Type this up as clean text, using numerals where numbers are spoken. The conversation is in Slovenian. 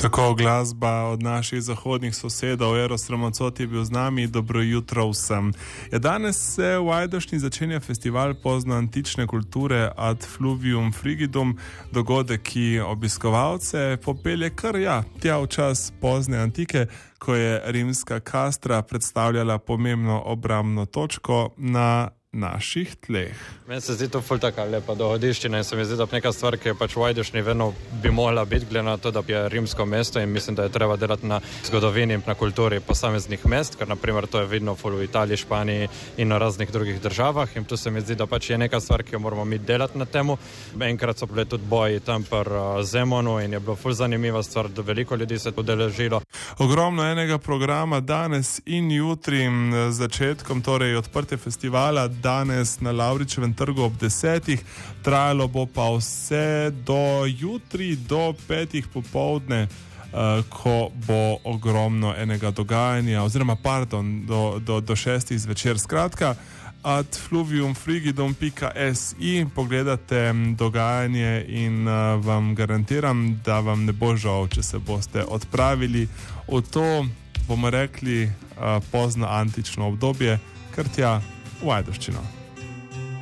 Tako glasba od naših zahodnih sosedov, Eros Ramazzotti je bil z nami, dobro jutro vsem. Danes se v Ajdovščini začenja festival poznoantične kulture Ad Fluvium Frigidum, dogodek, ki obiskovalce popelje kar tja v čas pozne antike, ko je rimska Castra predstavljala pomembno obrambno točko na naših tleh. Meni se zdi to ful taka lepa dogodivščina in se mi zdi, da neka stvar, ki je pač v Ajdovščini vedno bi mogla biti, glede na to, da je rimsko mesto in mislim, da je treba delati na zgodovini in na kulturi posameznih mest, ker naprimer to je vidno ful v Italiji, Španiji in na raznih drugih državah in tu se mi zdi, da pač je neka stvar, ki jo moramo mi delati na temu. Enkrat so bili tudi boji tam pri Zemonu in je bilo ful zanimiva stvar, da veliko ljudi se udeležilo. Ogromno enega programa danes in jutri z začetkom, torej odprtje festivala danes na Lavričevem trgu ob 10. Trajalo bo pa vse do jutri, do 5. popoldne, ko bo ogromno enega dogajanja, oziroma do 6. zvečer. Skratka, adfluviumfrigidum.si, pogledate dogajanje in vam garantiram, da vam ne bo žal, če se boste odpravili v to, bomo rekli, pozno antično obdobje, kar tja v Ajdovščino.